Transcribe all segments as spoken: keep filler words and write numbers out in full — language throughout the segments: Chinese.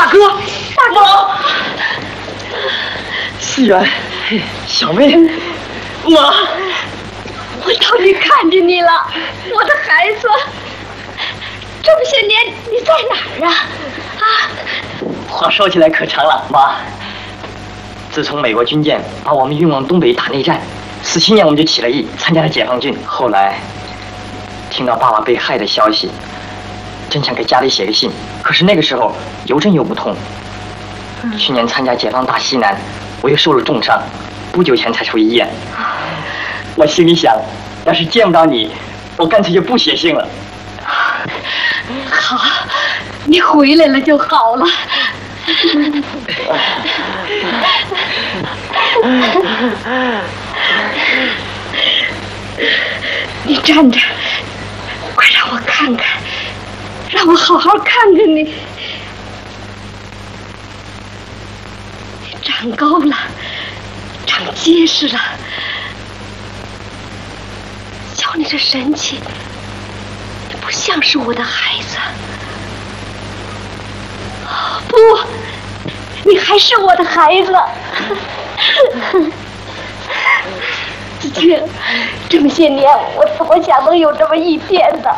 大哥，大哥，思源，小妹，妈， 我到底看见你了，我的孩子。这么些年你在哪儿啊？啊！ 话说起来可长了，妈。自从美国军舰把我们运往东北打内战，四七年我们就起了义，参加了解放军。后来听到爸爸被害的消息，真想给家里写个信，可是那个时候邮政又不通。嗯、去年参加解放大西南，我又受了重伤，不久前才出医院。我心里想，要是见不到你，我干脆就不写信了。 好，你回来了就好了。你站着，快让我看看，让我好好看看你。你长高了，长结实了，瞧你这神气，你不像是我的孩子。不，你还是我的孩子。子清，这么些年，我怎么想能有这么一天呢？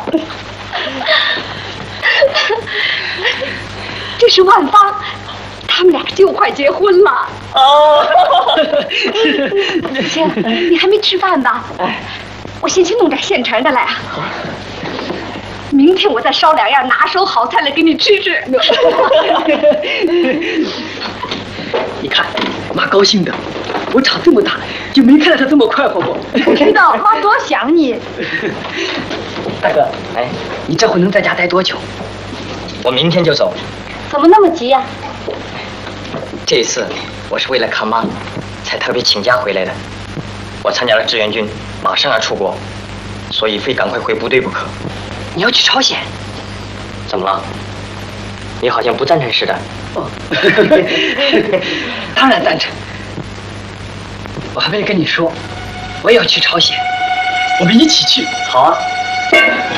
这是万芳，他们俩就快结婚了。哦，子清，你还没吃饭吧？我先去弄点现成的来啊。明天我再烧两样拿手好菜来给你吃吃。 你看，妈高兴的，我长这么大就没看到她这么快活过。 我知道，妈多想你。 大哥，哎，你这回能在家待多久？我明天就走。 怎么那么急呀、啊？ 这一次我是为了看妈，才特别请假回来的。我参加了志愿军，马上要出国，所以非赶快回部队不可。你要去朝鲜？怎么了？你好像不赞成似的。哦，当然赞成。我还没跟你说，我也要去朝鲜，我们一起去。好啊。